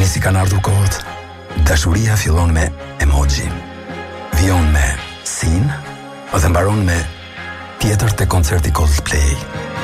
Shihni si kanë ardhur kohët. Dashuria fillon me emoji, vijon me sin dhe mbaron me tjetër te koncerti Coldplay.